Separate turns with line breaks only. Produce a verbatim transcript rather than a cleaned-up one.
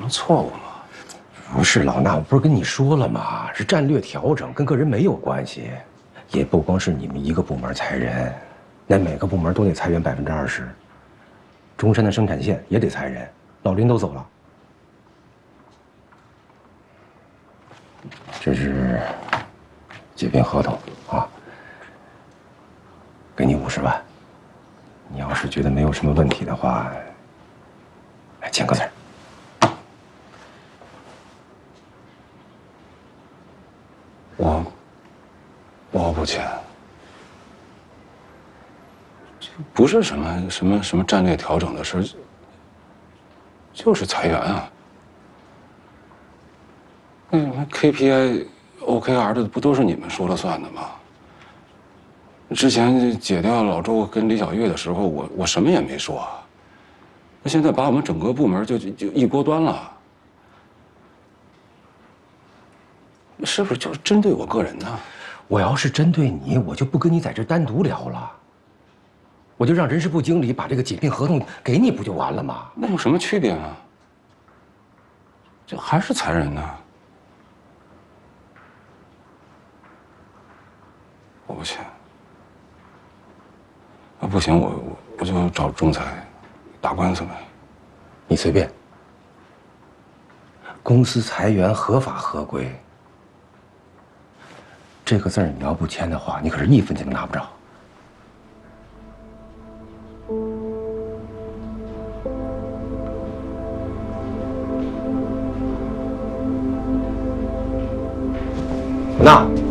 能错误吗？
不是老衲，我不是跟你说了吗？是战略调整，跟个人没有关系。也不光是你们一个部门裁人，那每个部门都得裁员百分之二十。中山的生产线也得裁人，老林都走了。这是解聘合同啊，给你五十万。你要是觉得没有什么问题的话，来签个字儿。
我我不签，这不是什么什么什么战略调整的事，就是裁员啊。那什么 K P I、O K R 的不都是你们说了算的吗？之前解掉老周跟李小月的时候，我我什么也没说，那现在把我们整个部门就就就一锅端了。 是不是就是针对我个人呢？
我要是针对你，我就不跟你在这单独聊了，我就让人事部经理把这个解聘合同给你，不就完了吗？
那有什么区别吗？这还是裁人呢。我不签。啊，不行，我我我就找仲裁，打官司呗。
你随便。公司裁员合法合规。 这个字儿你要不签的话，你可是一分钱都拿不着。那。